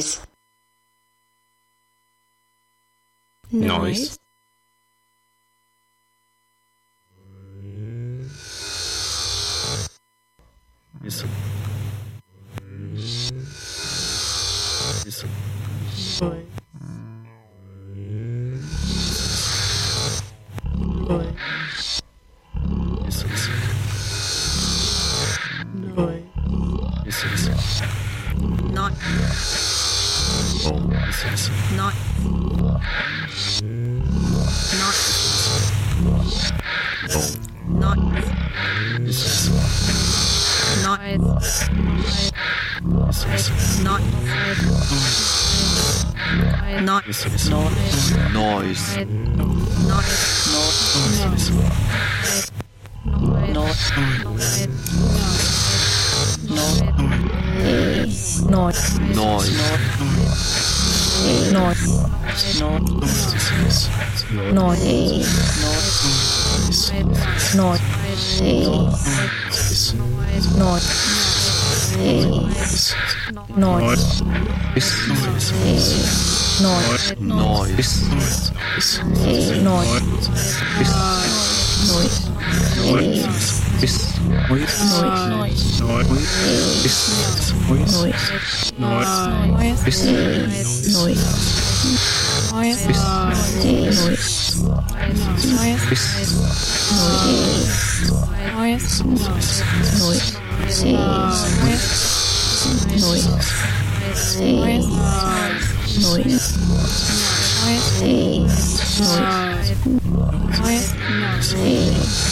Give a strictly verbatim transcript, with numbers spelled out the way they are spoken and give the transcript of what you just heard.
Noise. Noise. Isso. Isso. Oi. Oi. Isso, isso. Oi. Isso, isso. Not. Bom, isso, isso. Not. Not. Bom, Not. isso, isso. Not. Isso, isso. Not. Not. Isso, isso. Noise. Not. Isso, isso. Noise. Noise. Noise. Noise. Noise. Noise. Noise. Noise.